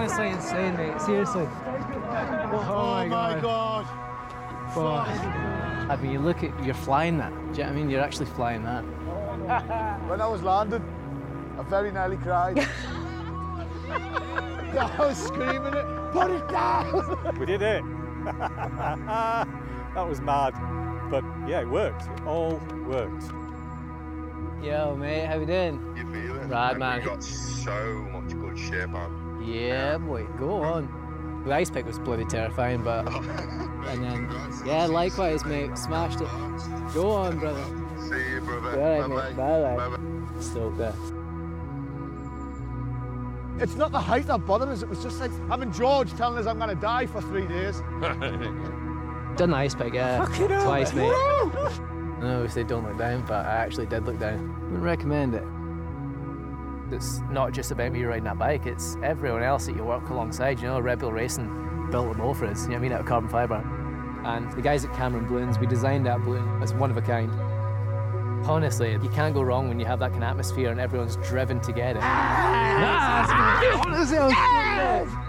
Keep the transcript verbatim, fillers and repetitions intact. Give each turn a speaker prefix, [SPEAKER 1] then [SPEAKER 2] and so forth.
[SPEAKER 1] honestly insane, mate. Seriously.
[SPEAKER 2] Oh, oh my god. god.
[SPEAKER 1] Oh. I mean, you look at, you're flying that. Do you know what I mean? You're actually flying that.
[SPEAKER 2] When I was landing, I very nearly cried. I was screaming it, put it down!
[SPEAKER 3] We did it. That was mad. But yeah, it worked. It all worked.
[SPEAKER 1] Yo, mate, how you doing?
[SPEAKER 4] You feel it?
[SPEAKER 1] Rad, man.
[SPEAKER 4] We got so much good shit, man.
[SPEAKER 1] Yeah, boy, go on. The ice pick was bloody terrifying, but... and then, yeah, likewise, mate, smashed it. Go on, brother.
[SPEAKER 4] See you, brother.
[SPEAKER 1] All right,
[SPEAKER 4] Bye-bye.
[SPEAKER 1] mate, bye-bye.
[SPEAKER 4] Bye-bye.
[SPEAKER 1] Stoked there.
[SPEAKER 2] It's not the height that bothered us, it was just like having George telling us I'm going to die for three days.
[SPEAKER 1] Done the ice pick, yeah. Twice, mate. I know we say don't look down, but I actually did look down. Wouldn't recommend it. It's not just about me riding that bike, it's everyone else that you work alongside. You know, Red Bull Racing built them all for us, you know what I mean, out of carbon fibre. And the guys at Cameron Balloons, we designed that balloon. It's one of a kind. Honestly, you can't go wrong when you have that kind of atmosphere and everyone's driven together. Ah,